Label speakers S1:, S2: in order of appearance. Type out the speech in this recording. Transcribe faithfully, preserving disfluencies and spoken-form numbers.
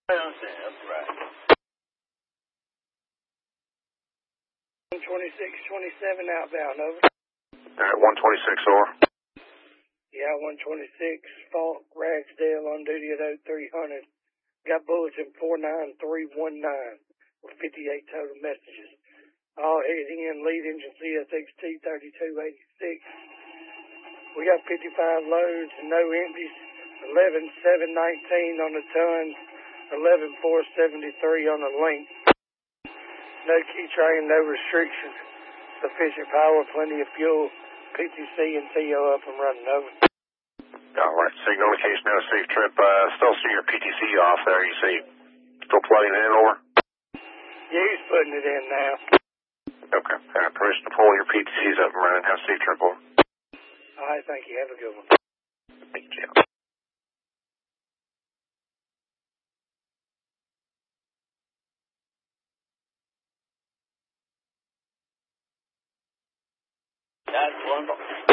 S1: I understand, that's right. one twenty-six twenty-seven outbound, over.
S2: Alright, one twenty-six, over.
S1: Yeah, one twenty-six, Falk, Ragsdale on duty at oh three hundred. Got bulletin four nine three one nine with fifty-eight total messages. All heading in, lead engine C S X T thirty-two eighty-six. We got fifty-five loads and no empties. eleven seven nineteen on the tons. eleven four seventy-three on the length. No key train, no restrictions. Sufficient power, plenty of fuel. P T C and T O up and running, over.
S2: Alright, signal indication, no safe trip. Uh, still see your P T C off there, you see. Still plugging it in, over?
S1: Yeah, he's putting it in now.
S2: Okay, uh, permission to pull your P T Cs up and running. Have safe trip, over.
S1: Alright, thank you. Have a good one.
S2: Thank you.
S1: That's wonderful.